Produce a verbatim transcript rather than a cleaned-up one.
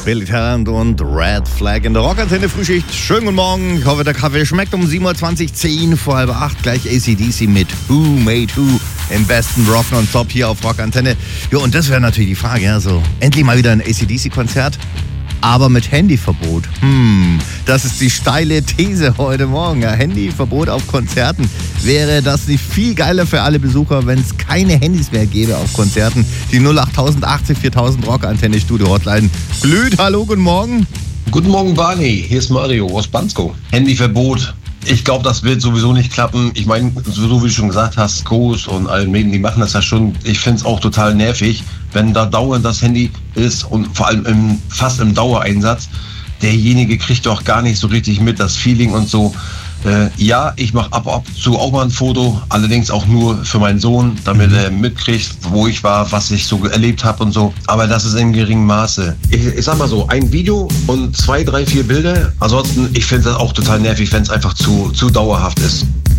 Billy Talent und Red Flag in der Rockantenne Frühschicht. Schönen guten Morgen. Ich hoffe, der Kaffee schmeckt. Um sieben Uhr zwanzig, zehn vor halb acht. Gleich A C D C mit Who Made Who im besten Rock on Top hier auf Rockantenne. Ja, und das wäre natürlich die Frage. Also, endlich mal wieder ein A C D C-Konzert, aber mit Handyverbot. Hm, das ist die steile These heute Morgen. Ja, Handyverbot auf Konzerten. Wäre das nicht viel geiler für alle Besucher, wenn es keine Handys mehr gäbe auf Konzerten? Die null acht null null achtzig viertausend Rockantenne Studio Hotline glüht. Hallo, guten Morgen. Guten Morgen, Barney. Hier ist Mario aus Bansko. Handyverbot. Ich glaube, das wird sowieso nicht klappen. Ich meine, so wie du schon gesagt hast, Coast und allen Medien, die machen das ja schon. Ich finde es auch total nervig, wenn da dauernd das Handy ist und vor allem im, fast im Dauereinsatz. Derjenige kriegt doch gar nicht so richtig mit, das Feeling und so. Äh, ja, ich mache ab und ab zu auch mal ein Foto, allerdings auch nur für meinen Sohn, damit er mitkriegt, wo ich war, was ich so erlebt habe und so. Aber das ist in geringem Maße. Ich, ich sag mal so, ein Video und zwei, drei, vier Bilder. Ansonsten, ich finde das auch total nervig, wenn es einfach zu, zu dauerhaft ist.